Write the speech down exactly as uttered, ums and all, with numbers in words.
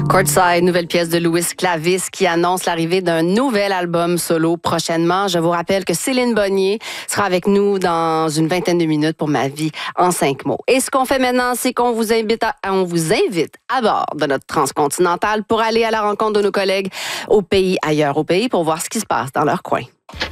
Courtside, nouvelle pièce de Louis Clavis qui annonce l'arrivée d'un nouvel album solo prochainement. Je vous rappelle que Céline Bonnier sera avec nous dans une vingtaine de minutes pour Ma vie en cinq mots. Et ce qu'on fait maintenant, c'est qu'on vous invite à, on vous invite à bord de notre transcontinentale pour aller à la rencontre de nos collègues au pays, ailleurs au pays, pour voir ce qui se passe dans leur coin.